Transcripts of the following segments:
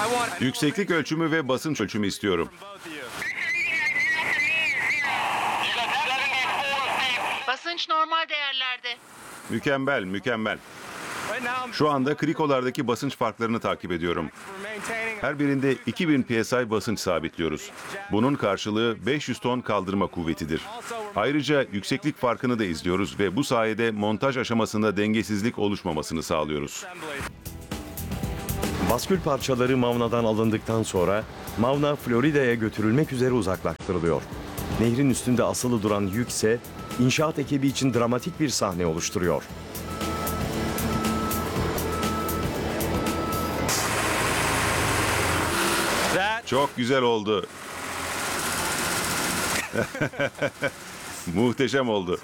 Yükseklik ölçümü ve basınç ölçümü istiyorum. Basınç normal değerlerde. Mükemmel, mükemmel. Şu anda krikolardaki basınç farklarını takip ediyorum. Her birinde 2000 psi basınç sabitliyoruz. Bunun karşılığı 500 ton kaldırma kuvvetidir. Ayrıca yükseklik farkını da izliyoruz ve bu sayede montaj aşamasında dengesizlik oluşmamasını sağlıyoruz. Baskül parçaları Mavna'dan alındıktan sonra Mavna Florida'ya götürülmek üzere uzaklaştırılıyor. Nehrin üstünde asılı duran yük ise inşaat ekibi için dramatik bir sahne oluşturuyor. Çok güzel oldu. Muhteşem oldu.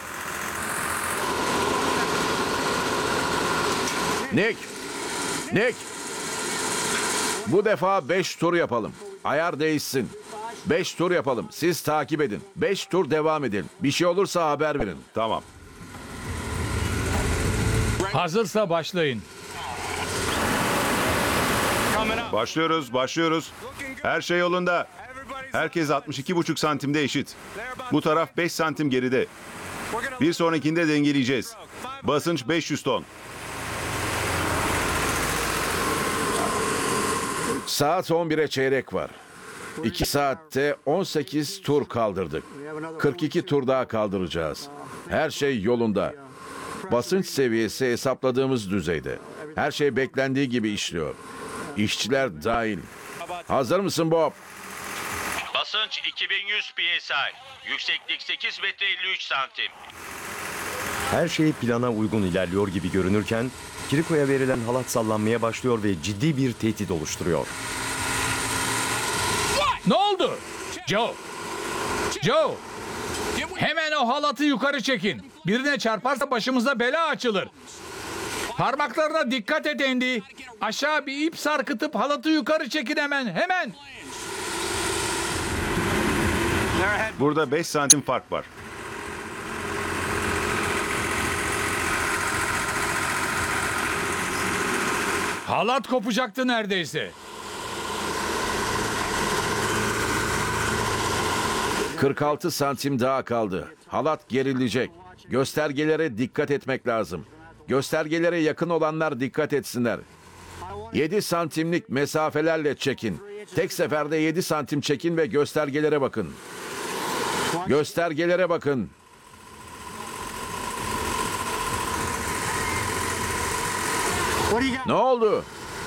Nick! Bu defa 5 tur yapalım. Ayar değişsin. 5 tur yapalım. Siz takip edin. 5 tur devam edin. Bir şey olursa haber verin. Tamam. Hazırsa başlayın. Başlıyoruz. Her şey yolunda. Herkes 62,5 santimde eşit. Bu taraf 5 santim geride. Bir sonrakinde dengeleyeceğiz. Basınç 500 ton. Saat 11'e çeyrek var. 2 saatte 18 tur kaldırdık. 42 tur daha kaldıracağız. Her şey yolunda. Basınç seviyesi hesapladığımız düzeyde. Her şey beklendiği gibi işliyor. İşçiler dahil. Hazır mısın Bob? Basınç 2100 psi. Yükseklik 8 metre 53 santim. Her şey plana uygun ilerliyor gibi görünürken Kiriko'ya verilen halat sallanmaya başlıyor ve ciddi bir tehdit oluşturuyor. Ne oldu? Joe! Hemen o halatı yukarı çekin. Birine çarparsa başımıza bela açılır. Parmaklarına dikkat et Andy. Aşağı bir ip sarkıtıp halatı yukarı çekin hemen. Burada 5 santim fark var. Halat kopacaktı neredeyse. 46 santim daha kaldı. Halat gerilecek. Göstergelere dikkat etmek lazım. Göstergelere yakın olanlar dikkat etsinler. 7 santimlik mesafelerle çekin. Tek seferde 7 santim çekin ve göstergelere bakın. Göstergelere bakın. Ne oldu?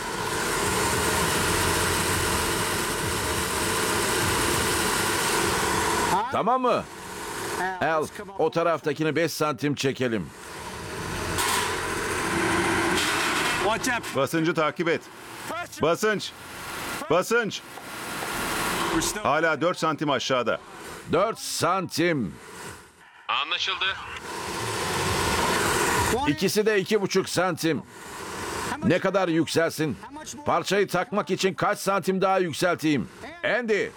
Tamam mı? Al, o taraftakini 5 santim çekelim. Basıncı takip et. Basınç. Hala 4 santim aşağıda. 4 santim. Anlaşıldı. İkisi de 2,5 santim. Ne kadar yükselsin? Parçayı takmak için kaç santim daha yükselteyim? Andy.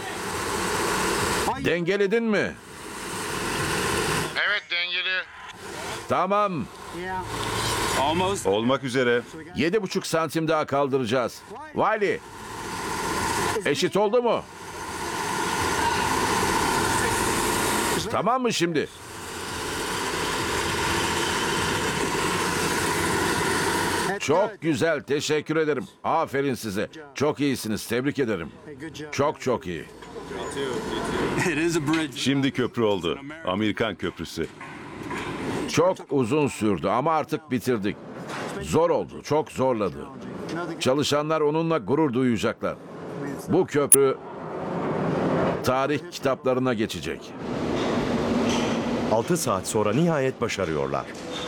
Dengeledin mi? Evet, dengeli. Tamam. Olmak üzere. 7,5 santim daha kaldıracağız. Wiley. Eşit oldu mu? Tamam mı şimdi? Çok güzel. Teşekkür ederim. Aferin size. Çok iyisiniz. Tebrik ederim. Çok iyi. Şimdi köprü oldu. Amerikan köprüsü. Çok uzun sürdü ama artık bitirdik. Zor oldu. Çok zorladı. Çalışanlar onunla gurur duyacaklar. Bu köprü tarih kitaplarına geçecek. 6 saat sonra nihayet başarıyorlar.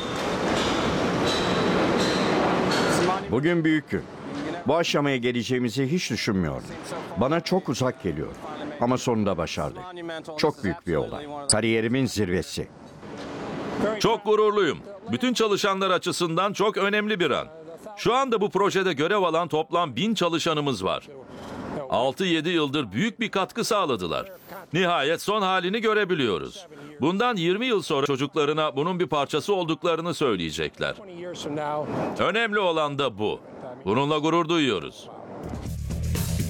Bugün büyük gün. Bu aşamaya geleceğimizi hiç düşünmüyordum. Bana çok uzak geliyor. Ama sonunda başardık. Çok büyük bir olay. Kariyerimin zirvesi. Çok gururluyum. Bütün çalışanlar açısından çok önemli bir an. Şu anda bu projede görev alan toplam 1000 çalışanımız var. 6-7 yıldır büyük bir katkı sağladılar. Nihayet son halini görebiliyoruz. Bundan 20 yıl sonra çocuklarına bunun bir parçası olduklarını söyleyecekler. Önemli olan da bu. Bununla gurur duyuyoruz.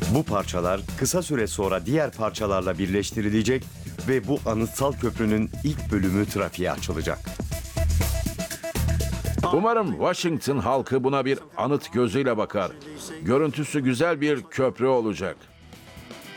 Bu parçalar kısa süre sonra diğer parçalarla birleştirilecek ve bu anıtsal köprünün ilk bölümü trafiğe açılacak. Umarım Washington halkı buna bir anıt gözüyle bakar. Görüntüsü güzel bir köprü olacak.